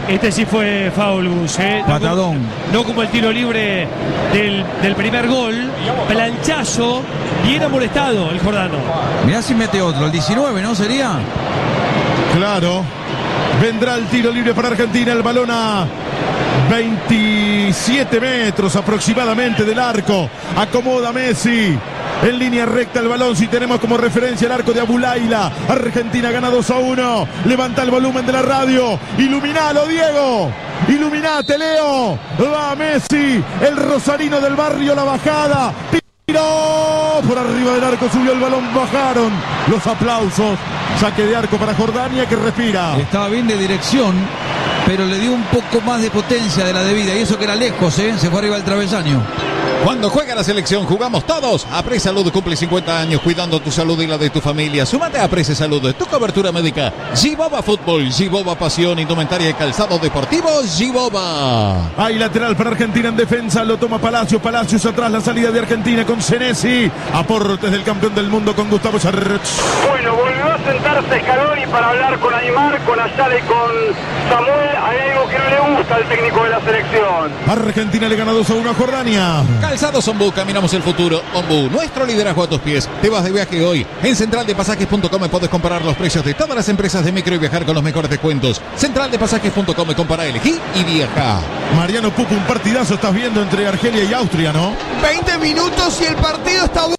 Este sí fue foul, Gus, Patadón. No como el tiro libre del primer gol. Planchazo, bien amolestado el jordano. Mirá si mete otro, el 19, ¿no sería? Claro. Vendrá el tiro libre para Argentina. El balón a 27 metros aproximadamente del arco. Acomoda Messi. En línea recta el balón, si tenemos como referencia el arco de Abulaila. Argentina gana 2-1. Levanta el volumen de la radio. Iluminalo, Diego. Iluminate, Leo. Va Messi, el rosarino del barrio, la bajada. Tiró por arriba del arco, subió el balón, bajaron los aplausos. Saque de arco para Jordania, que respira. Estaba bien de dirección, pero le dio un poco más de potencia de la debida. Y eso que era lejos, se fue arriba del travesaño. Cuando juega la selección, jugamos todos. Apre Salud cumple 50 años cuidando tu salud y la de tu familia. Súmate a Apre Salud, tu cobertura médica. Giboba Fútbol, Giboba Pasión, indumentaria y calzado deportivo, Giboba. Hay lateral para Argentina en defensa, lo toma Palacios. Palacios atrás, la salida de Argentina con Senesi. Aportes del campeón del mundo con Gustavo Sarrech. Bueno, volvió a sentarse Scaloni para hablar con Aymar, con Ayala y con Samuel. Hay algo que no le gusta al técnico de la selección. Argentina le gana 2-1 a Jordania. Calzados Ombú, caminamos el futuro. Ombú, nuestro liderazgo a tus pies. Te vas de viaje hoy. En centraldepasajes.com puedes comparar los precios de todas las empresas de micro y viajar con los mejores descuentos. Centraldepasajes.com, compara, elegí y viaja. Mariano Pupo, un partidazo estás viendo entre Argelia y Austria, ¿no? 20 minutos y el partido está bueno.